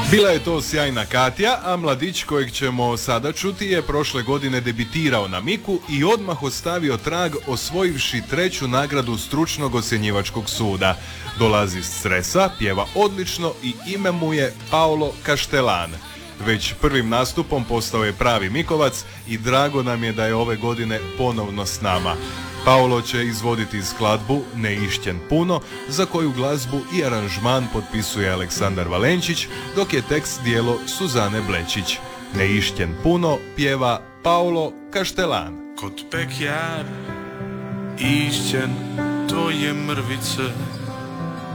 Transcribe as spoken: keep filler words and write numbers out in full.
Bila je to sjajna Katja, a mladić kojeg ćemo sada čuti je prošle godine debitirao na Miku i odmah ostavio trag osvojivši treću nagradu stručnog ocjenjivačkog suda. Dolazi s Cresa, pjeva odlično i ime mu je Paolo Kaštelan. Već prvim nastupom postao je pravi Mikovac i drago nam je da je ove godine ponovno s nama. Paolo će izvoditi skladbu Ne išćen puno, za koju glazbu i aranžman potpisuje Aleksandar Valenčić, dok je tekst djelo Suzane Blečić. Ne išćen puno pjeva Paolo Kaštelan. Kod pekjara išćen tvoje mrvice,